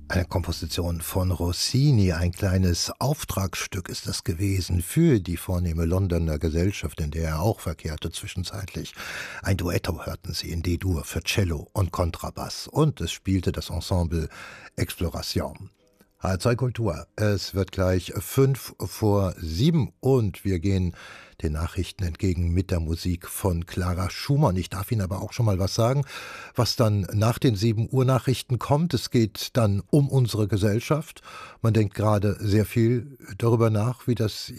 Eine Komposition von Rossini, ein kleines Auftragsstück ist das gewesen für die vornehme Londoner Gesellschaft, in der er auch verkehrte zwischenzeitlich. Ein Duetto hörten Sie in D-Dur für Cello und Kontrabass und es spielte das Ensemble Exploration. H2 Kultur. Es wird gleich 5 vor 7 und wir gehen den Nachrichten entgegen mit der Musik von Clara Schumann. Ich darf Ihnen aber auch schon mal was sagen, was dann nach den 7 Uhr Nachrichten kommt. Es geht dann um unsere Gesellschaft. Man denkt gerade sehr viel darüber nach, wie das